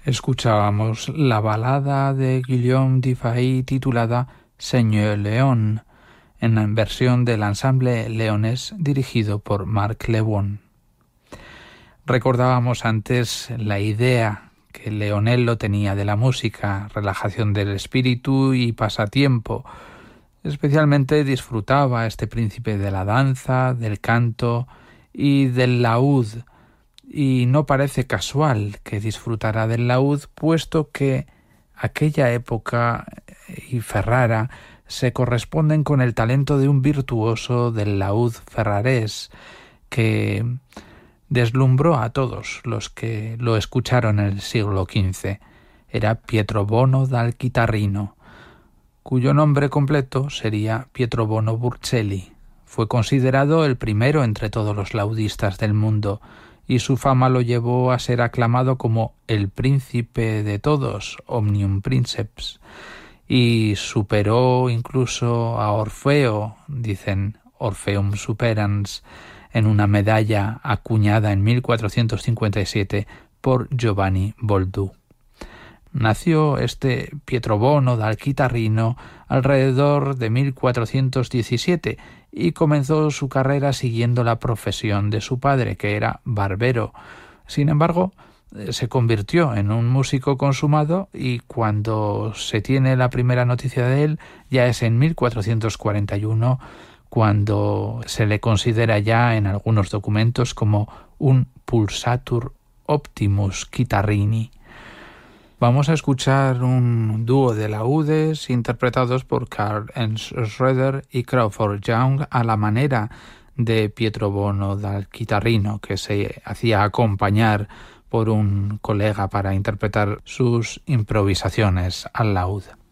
Escuchábamos la balada de Guillaume Dufay titulada Seigneur Léon, en la versión del ensamble leonés dirigido por Marc Leboin. Recordábamos antes la idea que Leonello tenía de la música, relajación del espíritu y pasatiempo. Especialmente disfrutaba este príncipe de la danza, del canto y del laúd, y no parece casual que disfrutara del laúd, puesto que aquella época y Ferrara se corresponden con el talento de un virtuoso del laúd ferrarés que deslumbró a todos los que lo escucharon en el siglo XV. Era Pietro Bono dal Chitarrino, cuyo nombre completo sería Pietro Bono Burchelli. Fue considerado el primero entre todos los laudistas del mundo, y su fama lo llevó a ser aclamado como el príncipe de todos, omnium princeps, y superó incluso a Orfeo, dicen Orpheum superans, en una medalla acuñada en 1457 por Giovanni Boldù. Nació este Pietro Bono dal Chitarrino alrededor de 1417 y comenzó su carrera siguiendo la profesión de su padre, que era barbero. Sin embargo, se convirtió en un músico consumado y cuando se tiene la primera noticia de él ya es en 1441, cuando se le considera ya en algunos documentos como un pulsatur optimus chitarrini. Vamos a escuchar un dúo de laúdes interpretados por Karl Ernst Schröder y Crawford Young a la manera de Pietro Bono dal Chitarrino, que se hacía acompañar por un colega para interpretar sus improvisaciones al laúd.